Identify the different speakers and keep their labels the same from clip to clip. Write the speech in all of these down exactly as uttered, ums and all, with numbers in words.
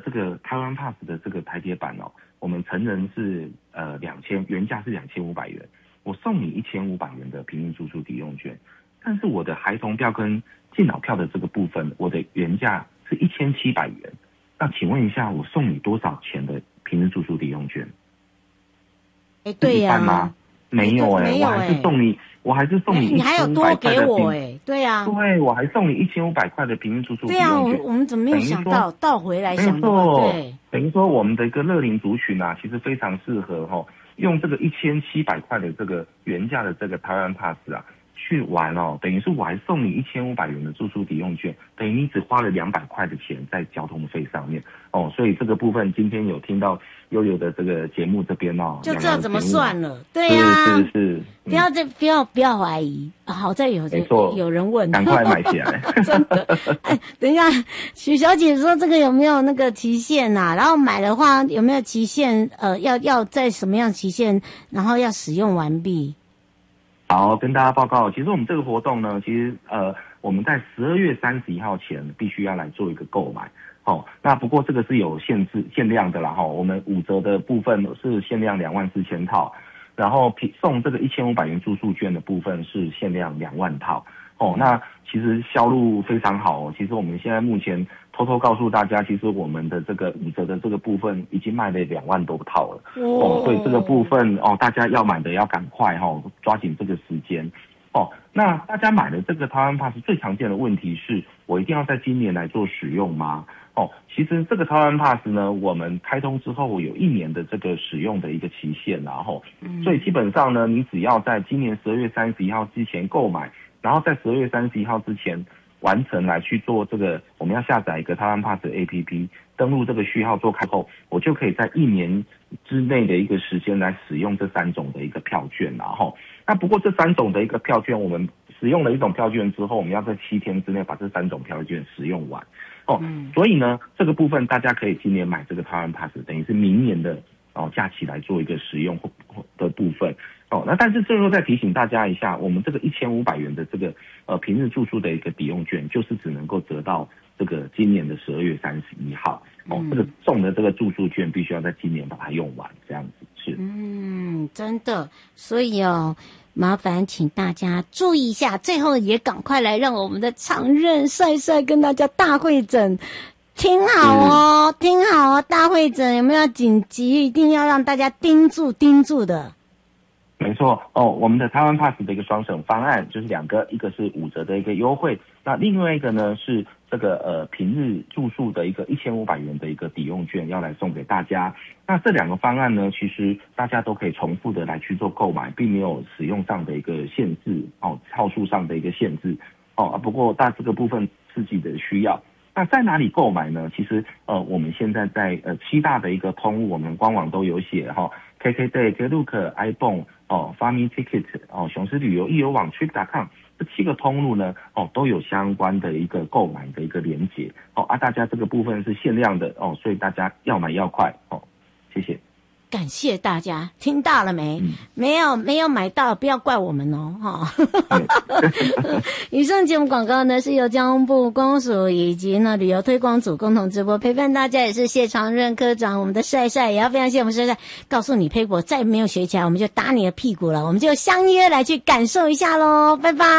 Speaker 1: 这个台湾 Pass 的这个台铁版哦，我们成人是呃两千，原价是两千五百元，我送你一千五百元的平日住宿抵用券，但是我的孩童票跟敬老票的这个部分，我的原价是一千七百元。那请问一下，我送你多少钱的平日住宿抵用券？
Speaker 2: 哎，对呀、啊，
Speaker 1: 吗？没有哎、欸，我还是送你，我还是送你
Speaker 2: 你还有多给我哎、欸，对呀、啊，
Speaker 1: 对，我还送你一千五百块的平日住宿抵用券。对
Speaker 2: 啊，我我们怎么没有想到倒回来想的？对，
Speaker 1: 等于说我们的一个乐龄族群啊，其实非常适合哈、哦，用这个一千七百块的这个原价的这个台湾 Pass 啊。去玩哦，等于是我还送你一千五百元的住宿抵用券，等于你只花了两百块的钱在交通费上面哦，所以这个部分今天有听到悠悠的这个节目这边哦，
Speaker 2: 就知道怎么算了，对呀、啊，
Speaker 1: 是是是，嗯、
Speaker 2: 不要再不要不要怀疑，好在有
Speaker 1: 没错
Speaker 2: 有人问，
Speaker 1: 赶快买起来，
Speaker 2: 真的。哎，等一下，许小姐说这个有没有那个期限呐、啊？然后买的话有没有期限？呃，要要在什么样期限，然后要使用完毕？
Speaker 1: 好，跟大家报告，其实我们这个活动呢，其实呃，我们在十二月三十一号前必须要来做一个购买，哦，那不过这个是有限制限量的啦，哈、哦，我们五折的部分是限量两万四千套，然后送这个一千五百元住宿券的部分是限量两万套，哦，那其实销路非常好哦，其实我们现在目前偷偷告诉大家，其实我们的这个五折的这个部分已经卖了两万多套了哦，所以这个部分哦，大家要买的要赶快哈、哦，抓紧这个时间哦。那大家买的这个台湾 Pass 最常见的问题是，我一定要在今年来做使用吗？哦，其实这个台湾 Pass 呢，我们开通之后有一年的这个使用的一个期限，然后，所以基本上呢，你只要在今年十二月三十一号之前购买，然后在十二月三十一号之前完成来去做这个，我们要下载一个台湾 Pass 的 A P P， 登录这个序号做开后，我就可以在一年之内的一个时间来使用这三种的一个票券，然后，那不过这三种的一个票券，我们使用了一种票券之后，我们要在七天之内把这三种票券使用完，哦，嗯、所以呢，这个部分大家可以今年买这个台湾 Pass， 等于是明年的哦假期来做一个使用的部分。哦，那但是最后再提醒大家一下，我们这个一千五百元的这个呃平日住宿的一个抵用券，就是只能够得到这个今年的十二月三十一号。哦，嗯、这个送的这个住宿券必须要在今年把它用完，这样子是。
Speaker 2: 嗯，真的，所以哦，麻烦请大家注意一下，最后也赶快来让我们的常任帅帅跟大家大会诊。听好哦，听好哦，大会诊有没有紧急？一定要让大家盯住盯住的。
Speaker 1: 没错哦，我们的台湾 Pass 的一个双省方案就是两个，一个是五折的一个优惠，那另外一个呢是这个呃平日住宿的一个一千五百元的一个抵用券要来送给大家。那这两个方案呢，其实大家都可以重复的来去做购买，并没有使用上的一个限制哦，套数上的一个限制哦。不过大这个部分自己的需要。那在哪里购买呢？其实呃我们现在在呃七大的一个通路，我们官网都有写哈、哦、，K K Day、Klook、iPhone 哦 ，Farming Ticket 哦，雄狮旅游、易游网、Trip 点 com 这七个通路呢哦都有相关的一个购买的一个连结哦啊，大家这个部分是限量的哦，所以大家要买要快哦，谢谢。
Speaker 2: 感谢大家，听到了没？嗯、没有没有买到，不要怪我们哦，哈。以上节目广告呢是由交通部公署以及呢旅游推广组共同直播，陪伴大家也是谢长任科长，我们的帅帅也要非常谢我们帅帅，告诉你佩果再没有学起来，我们就打你的屁股了，我们就相约来去感受一下咯，拜拜。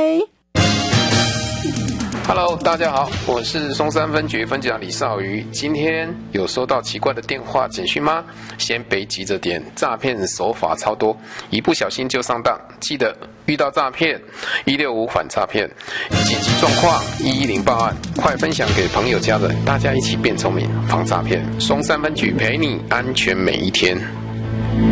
Speaker 3: Hello， 大家好，我是松山分局分局长李少瑜。今天有收到奇怪的电话简讯吗？先别急着点，诈骗手法超多，一不小心就上当。记得遇到诈骗，一六五反诈骗，紧急状况一一零报案，快分享给朋友家人，大家一起变聪明，防诈骗。松山分局陪你安全每一天。